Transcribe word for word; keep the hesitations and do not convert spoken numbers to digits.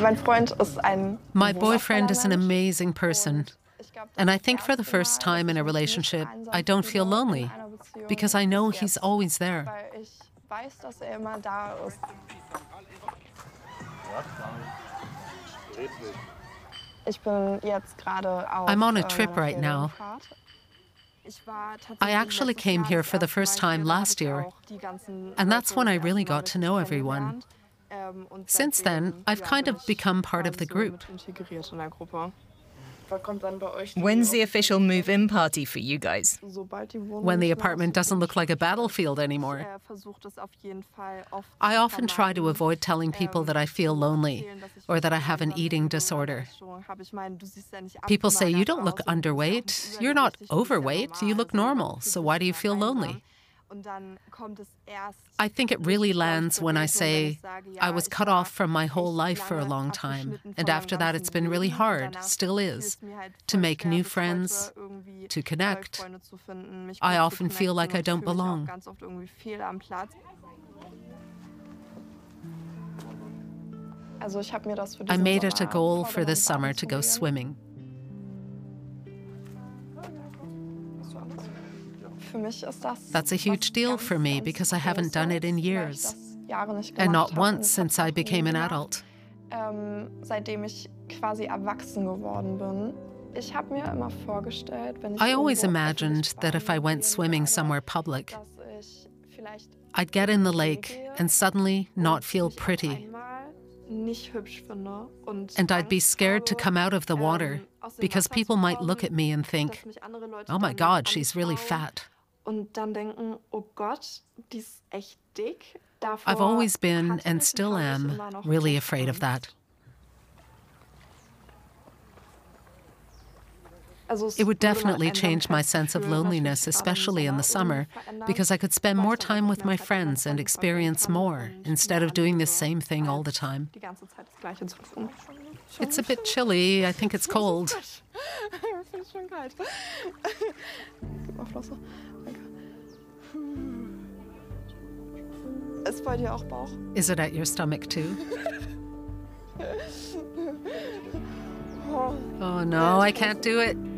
Mein Freund ist ein My boyfriend is an amazing person. And I think for the first time in a relationship, I don't feel lonely because I know he's always there. I'm on a trip right now. I actually came here for the first time last year, and that's when I really got to know everyone. Since then, I've kind of become part of the group. When's the official move-in party for you guys? When the apartment doesn't look like a battlefield anymore. I often try to avoid telling people that I feel lonely or that I have an eating disorder. People say, you don't look underweight, you're not overweight, you look normal, so why do you feel lonely? I think it really lands when I say, I was cut off from my whole life for a long time, and after that it's been really hard, still is, to make new friends, to connect. I often feel like I don't belong. I made it a goal for this summer to go swimming. That's a huge deal for me because I haven't done it in years, and not once since I became an adult. I always imagined that if I went swimming somewhere public, I'd get in the lake and suddenly not feel pretty. And I'd be scared to come out of the water because people might look at me and think, oh my God, she's really fat. I've always been, and still am, really afraid of that. It would definitely change my sense of loneliness, especially in the summer, because I could spend more time with my friends and experience more, instead of doing the same thing all the time. It's a bit chilly. I think it's cold. Is it at your stomach too? Oh no, I can't do it.